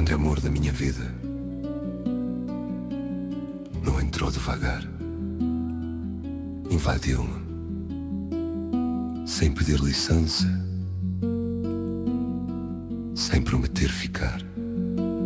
grande amor da minha vida não entrou devagar, invadiu-me sem pedir licença, sem prometer ficar.